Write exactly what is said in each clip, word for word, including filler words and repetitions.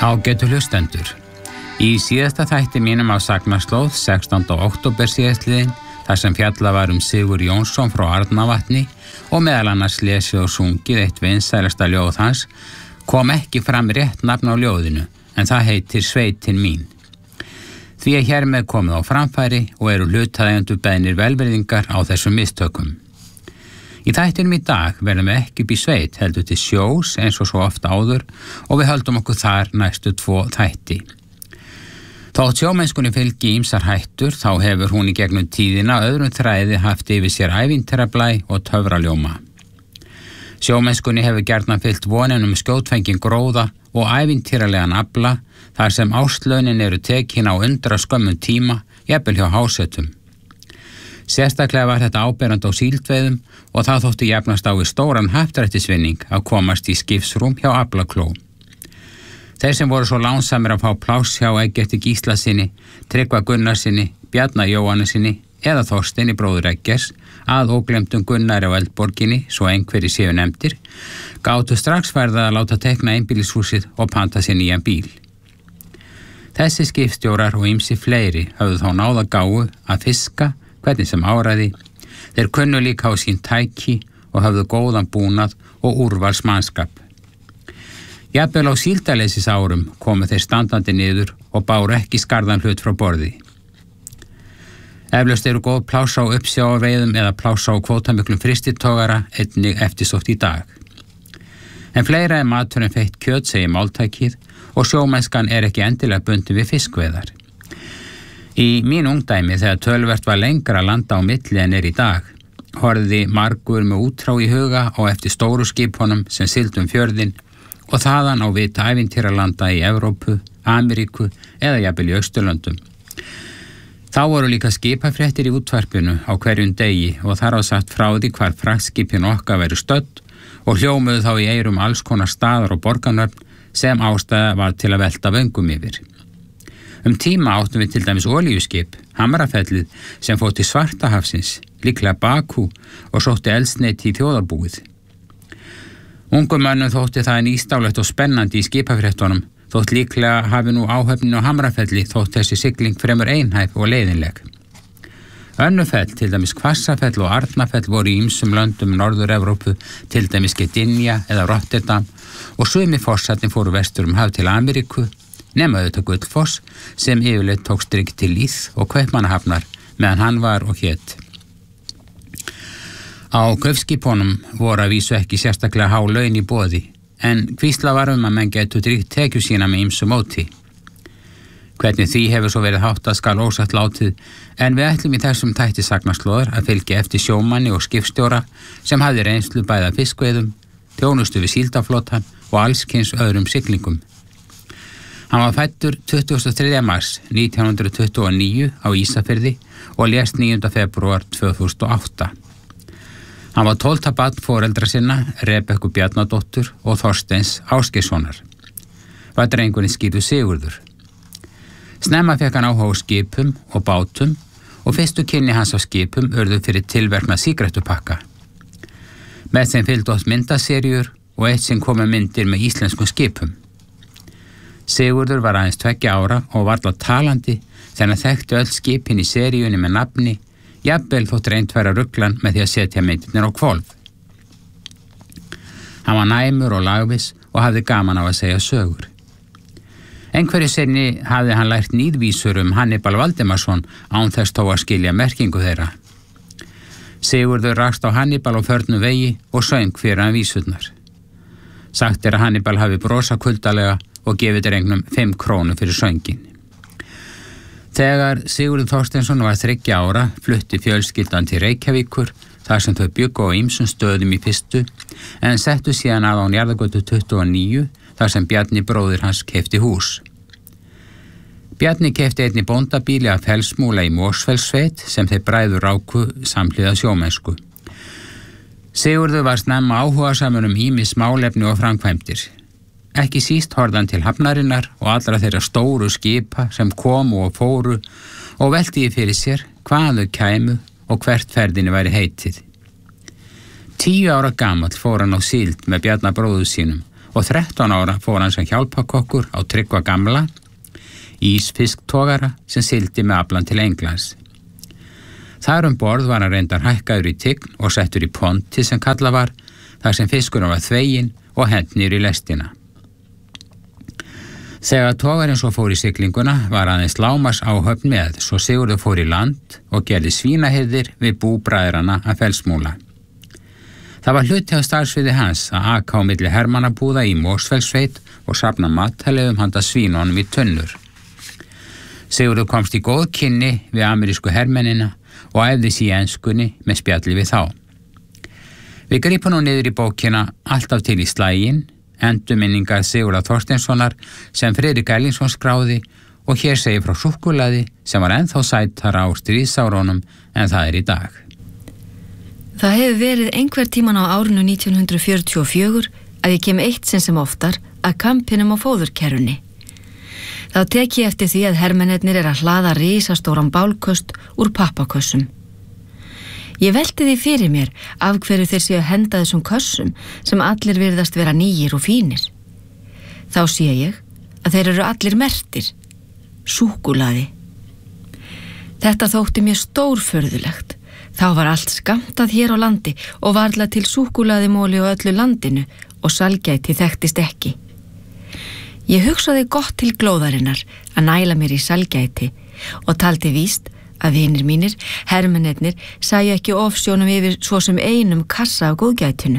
Ágætu hlustendur. Í síðasta þætti mínum á Sagnaslóð sextánda október síðastliðinn, þar sem fjallað var um Sigur Jónsson frá Arnarvatni og meðal annars lesið og sungið eitt vinsælasta ljóð hans, kom ekki fram rétt nafn á ljóðinu, en það heitir Sveitin mín. Því er hér með komið á framfæri og eru hlutaðeigjendur beðnir velvirðingar á þessum mistökum. Í þættinum í dag verðum við ekki upp í sveit, heldur til sjós eins og svo ofta áður og við höldum okkur þar næstu tvo þætti. Þótt sjómennskunni fylgi ýmsar hættur, þá hefur hún í gegnum tíðina öðrum þræði haft yfir sér ævintýrablæ og töfraljóma. Sjómennskunni hefur gjarnan fylgt vonin um skjótfengin gróða og ævintýralegan afla, þar sem ástlaunin eru tekin á undra skömmum tíma, jafnvel hjá hásetum. Sérstaklega var þetta áberandi á síldveiðum og það þótti jafnast á við stóran happdrættisvinning að komast í skipsrúm hjá aflakló. Þeir sem voru svo lánsamir að fá pláss hjá Eggerti Gíslasyni, Tryggva Gunnarsyni, Bjarna Jóhannesyni eða Þorsteini bróður Eggers, að óglemdum Gunnari á Eldborginni, svo einhverjir séu nefndir, gátu strax farið að láta tekna einbýlishúsið og panta sér nýjan bíl. Þessi skipstjórar og ýmsir fleiri höfðu þá náð að gáfu að fiska hvernig sem áræði. Þeir kunnu líka á sín tæki og höfðu góðan búnað og úrvals mannskap. Jafnvel á síldaleysis árum komu þeir standandi niður og báru ekki skarðan hlut frá borði. Eflaust eru góð pláss á uppsjávarveiðum eða pláss á kvótamiklum frystitogara einnig eftirsótt í dag. En fleira er maturinn feitt kjöt, segir máltækið, og sjómennskan er ekki endilega bundin við fiskveiðar. Í mín ungdæmi, þegar töluvert var lengra að landa á milli en er í dag, horfði margur með útrá í huga og eftir stóru skipunum sem sigldum fjörðinn og þaðan á vita ævintýralanda í Evrópu, Ameríku eða jafnvel í Austurlöndum. Þá voru líka skipafréttir í útvarpinu á hverjum degi og þar á sagt frá því hvar fraktskipin okkar veru stödd og hljómuðu þá í eyrum alls konar staðar og borgarnöfn sem ástæða var til að velta vöngum yfir. Um tíma áttum við til dæmis olíuskip, Hamrafellið, sem fór til Svartahafsins, líklega Bakú og sótti eldsneyti í þjóðarbúið. Ungum mönnum þótti það nýstálegt og spennandi í skipafréttunum, þótt líklega hafi nú áhöfnin á Hamrafelli þótt þessi sigling fremur einhæf og leiðinleg. Önnufell, til dæmis Hvassafell og Arnarfell voru í ýmsum löndum Norður-Evrópu, til dæmis Gdynia eða Rotterdam, og sumi forsatin fóru vestur um haf til Ameríku, nema auðvitað Gullfoss sem yfirleitt tók strik til Íð og Kaupmannahafnar meðan hann var og hét. Á kaupskipunum voru að vísu ekki sérstaklega há laun í boði, en hvísla var um að menn getu tryggt tekju sína með ýmsu móti. Hvernig því hefur svo verið háttað skal ósatt látið, en við ætlum í þessum þætti Sagnaslóðar að fylgja eftir sjómanni og skipstjóra sem hafði reynslu bæða fiskveiðum, þjónustu við síldaflotan og allskyns öðrum siglingum. Hann var fæddur tuttugasta og þriðja mars nítján hundruð tuttugu og níu á Ísafirði og lést níunda febrúar tvö þúsund og átta. Hann var tólfta barn foreldra sinna, Rebekku Bjarnadóttur og Þorsteins Ásgeirssonar. Var drengurinn skírður Sigurður. Snemma fekk hann áhuga á skipum og bátum og fyrstu kynni hans á skipum urðu fyrir tilverknað sígarettupakka. Með þeim fylgdu oft myndaseríur og eitt sem komu myndir með íslenskum skipum. Sigurður var aðeins tveggja ára og varla talandi þegar hann þekkti öll skipin í seríunni með nafni, jafnvel þótt reynt væri að ruglan með því að setja myndirnir á hvolf. Hann var næmur og lagviss og hafði gaman á að segja sögur. Einhverju sinni hafði hann lært nýðvísur um Hannibal Valdimarsson án þess þó að skilja merkingu þeirra. Sigurður rakst á Hannibal á förnum vegi og söng fyrir hann vísurnar. Sagt er að Hannibal hafi brosa kuldalega og gefið drengnum fimm krónu fyrir söngin. Þegar Sigurður Þorsteinsson var þriggja ára flutti fjölskyldan til Reykjavíkur þar sem þau bjuggu á ýmsum stöðum í fyrstu en settu síðan að á Njarðargötu tuttugu og níu þar sem Bjarni bróðir hans keypti hús. Bjarni keypti einnig bóndabíli af Fellsmúla í Mosfellssveit sem þeir bræður ráku samhliða sjómennsku. Sigurður var snemma áhugasamur um ýmis málefni og framkvæmdir. Ekki síst horfði hann til hafnarinnar og allra þeirra stóru skipa sem komu og fóru og velti fyrir sér hvað þau kæmu og hvert ferðinni væri heitið. Tíu ára gamall fór hann á síld með Bjarna bróður sínum og þrettán ára fór hann sem hjálpakokkur á Tryggva gamla, ísfisktogara sem sigldi með aflann til Englands. Þar um borð var hann reyndar hækkaður í tign og settur í ponti sem kallað var, þar sem fiskurinn var þveginn og hent niður í lestina. Þegar togarinn svo fór í siglinguna var aðeins lágmarks áhöfn með, svo Sigurður fór í land og gerði svínahirðir við bú bræðrana að Fellsmúla. Það var hluti af starfsviði hans að aka á milli hermannabúða í Mosfellssveit og safna mataleifum handa svínunum í tunnur. Sigurður komst í góð kynni við amerísku hermennina og æfði sig í enskunni með spjalli við þá. Við grípum nú niður í bókina Alltaf til í slaginn, endurminningar Sigurðar Þorsteinssonar sem Friðrik Erlingsson skráði, og hér segir frá súkkulaði sem var ennþá sætara á stríðsárunum en það er í dag. Það hefur verið einhver tíman á árinu nítján hundruð fjörutíu og fjögur að ég kem eitt sinn sem oftar að kampinum á fóðurkerrunni. Þá tek ég eftir því að hermennirnir er að hlaða risastóran bálköst úr pappakössum. Ég velti því fyrir mér af hverju þeir séu að henda þessum kössum sem allir virðast vera nýjir og fínir. Þá sé ég að þeir eru allir merktir. Súkkulaði. Þetta þótti mér stórfurðulegt. Þá var allt skammtað hér á landi og varla til súkkulaðimóli á öllu landinu og salgæti þekktist ekki. Ég hugsaði gott til glóðarinnar að næla mér í salgæti og taldi víst að vinir mínir, hermennirnir, sæju ekki ofsjónum yfir svo sem einum kassa af góðgætinu.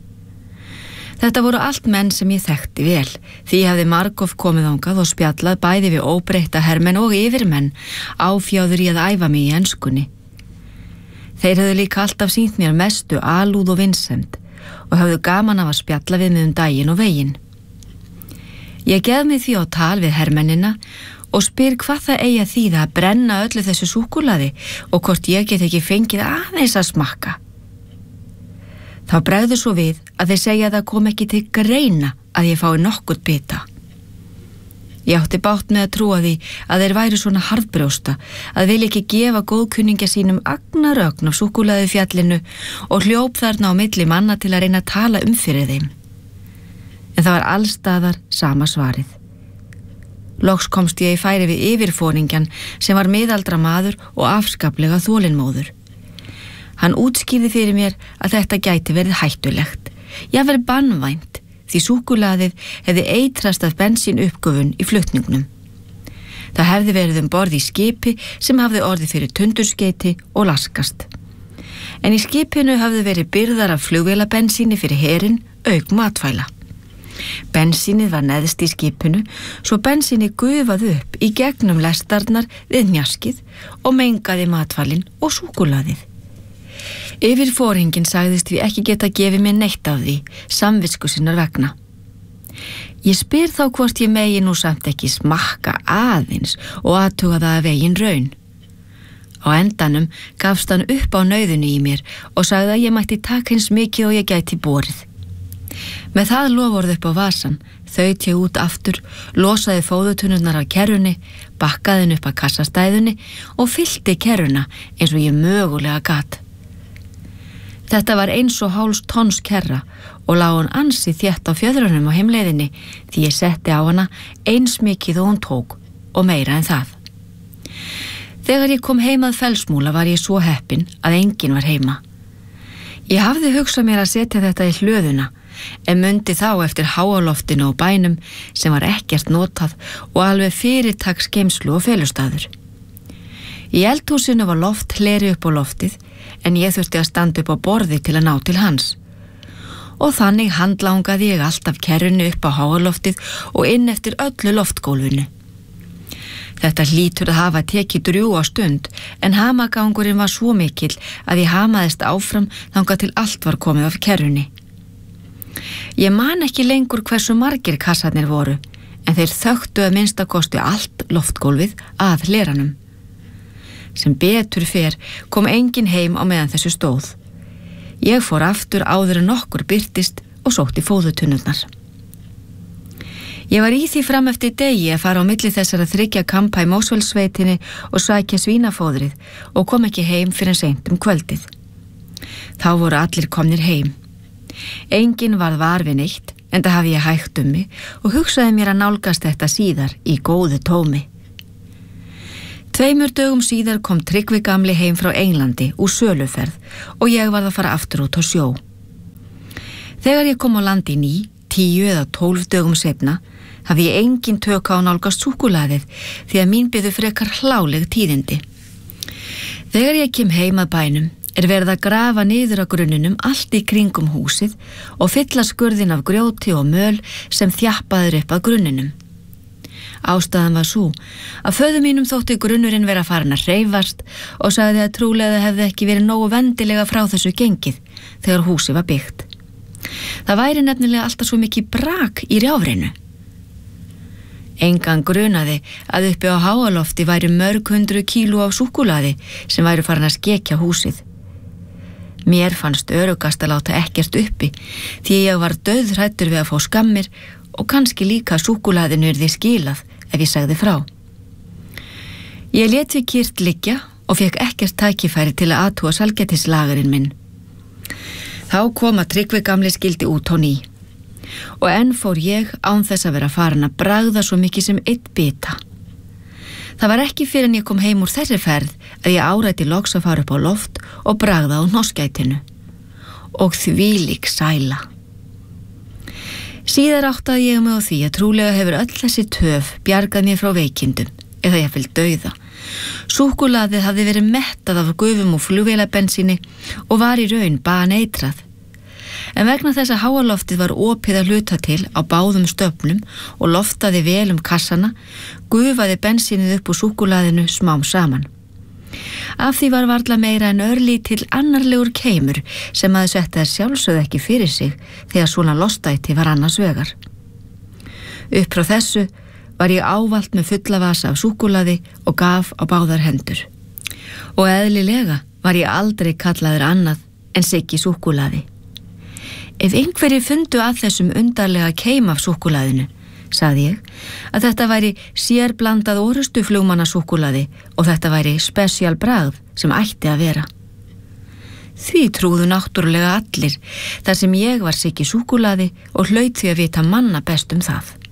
Þetta voru allt menn sem ég þekkti vel, því ég hafði margoft komið þangað og spjallað bæði við óbreytta hermenn og yfirmenn, áfjáður í að æfa mig í enskunni. Þeir höfðu líka alltaf sýnt mér mestu alúð og vinsemd og höfðu gaman af að spjalla við mig um daginn og veginn. Ég geð mig því á tal við hermennina og spyr hvað það eigi að þýða að brenna öllu þessu súkkulaði og hvort ég get ekki fengið aðeins að smakka. Þá bregður svo við að þeir segja að það kom ekki til greina að ég fái nokkurn bita. Ég átti bágt með að trúa því að þeir væru svona harðbrjósta að vilja ekki gefa góðkunningja sínum agnarögn af súkkulaði fjallinu og hljóp þarna á milli manna til að reyna að tala um fyrir þeim. En það var allstaðar sama svarið. Loks komst ég í færi við yfirfóringjan sem var miðaldra maður og afskaplega þolinmóður. Hann útskýrði fyrir mér að þetta gæti verið hættulegt, jafnvel banvænt, því súkkulaðið hefði eitrast af bensín uppgufun í flutningnum. Það hefði verið um borð í skipi sem hafði orðið fyrir tundurskeyti og laskast. En í skipinu hafði verið byrðar af flugvélabensíni fyrir herinn auk matvæla. Bensínið var neðst í skipinu, svo bensínið gufaði upp í gegnum lestarnar við njaskið og mengaði matvælin og súkkulaðið. Yfirfóringinn sagðist því ekki geta gefið mér neitt af því, samvisku sinnar vegna. Ég spyr þá hvort ég megi nú samt ekki smakka aðeins og athuga það að veginn raun. Á endanum gafst hann upp á nauðinu í mér og sagði að ég mætti taka eins mikið og ég gæti borið. Með það loforð upp á vasan, þaut ég út aftur, losaði fóðutunnurnar af kerrunni, bakkaði henn upp að kassastæðunni og fyllti kerruna eins og ég mögulega gat. Þetta var eins og háls tons kerra og lá hún ansi þétt á fjöðrunum á heimleiðinni því ég setti á hana eins mikið og hún tók og meira en það. Þegar ég kom heim að Fellsmúla var ég svo heppin að enginn var heima. Ég hafði hugsað mér að setja þetta í hlöðuna en mundi þá eftir háaloftinu á bænum sem var ekkert notað og alveg fyrirtaks geymslu og felustaður. Í eldhúsinu var loft hleri upp á loftið en ég þurfti að standa upp á borði til að ná til hans. Og þannig handlangaði ég alltaf kerrunni upp á háaloftið og inn eftir öllu loftgólfinu. Þetta hlýtur að hafa tekið drjúga stund en hamagangurinn var svo mikill að ég hamaðist áfram þangað til allt var komið af kerrunni. Ég man ekki lengur hversu margir kassarnir voru, en þeir þöktu að minnstakosti allt loftgólfið að hleranum. Sem betur fer kom enginn heim á meðan þessu stóð. Ég fór aftur áður en nokkur birtist og sótti fóðutunnurnar. Ég var í því fram eftir degi að fara á milli þessara þriggja kampa í Mosfellssveitinni og sækja svínafóðrið og kom ekki heim fyrir en seint um kvöldið. Þá voru allir komnir heim. Enginn varð var við neitt enda hafi ég hægt um mig og hugsaði mér að nálgast þetta síðar í góðu tómi. Tveimur dögum síðar kom Tryggvi gamli heim frá Englandi úr söluferð og ég varð að fara aftur út á sjó. Þegar ég kom á land í ný, tíu eða tólf dögum seinna, hafi ég engin tök á nálgast súkkulaðið því að mín biðu frekar hláleg tíðindi. Þegar ég kem heim að bænum er verið að grafa niður á grunninum allt í kringum húsið og fylla skurðin af grjóti og möl sem þjappaður upp að grunninum. Ástæðan var sú að föður mínum þótti grunnurinn vera farin að hreyfast og sagði að trúlega hefði ekki verið nógu vendilega frá þessu gengið þegar húsið var byggt. Það væri nefnilega alltaf svo mikið brak í rjáfrinu. Engan grunaði að uppi á háalofti væri mörg hundru kíló af súkkulaði sem væri farin að skekja húsið. Mér fannst öruggast að láta ekkert uppi því ég var dauðhræddur við að fá skammir og kannski líka súkkulaðinu yrði skilað ef ég sagði frá. Ég lét við kyrrt liggja og fekk ekkert tækifæri til að athuga sælgætislagerinn minn. Þá kom að Tryggvi gamli skildi út á ný og enn fór ég án þess að vera farin að bragða svo mikið sem eitt bita. Það var ekki fyrir en ég kom heim úr þessari ferð að ég árætti loks að fara upp á loft og bragða á hnossgætinu. Og þvílík sæla. Síðar áttaði ég mig á því að trúlega hefur öll þessi töf bjargað mér frá veikindum, eða ég vil dauða. Súkkulaðið hafði verið mettað af gufum og flugvélabensíni og var í raun baneitrað. En vegna þess að háaloftið var opið að hluta til á báðum stöfnum og loftaði vel um kassana, gufaði bensínið upp úr súkkulaðinu smám saman. Af því var varla meira en örlítill annarlegur keimur sem aðeins setti þær sjálfsögðu ekki fyrir sig þegar svona lostæti var annars vegar. Upp frá þessu var ég ávalt með fulla vasa af súkkulaði og gaf á báðar hendur. Og eðlilega var ég aldrei kallaður annað en Siggi súkkulaði. Ef einhverjir fundu að þessum undarlega keim af súkkulaðinu, sagði ég, að þetta væri sérblandað orrustuflugmanna súkkulaði og þetta væri spesial bragð sem ætti að vera. Því trúðu náttúrulega allir þar sem ég var Siggi súkkulaði og hlaut því að vita manna best um það.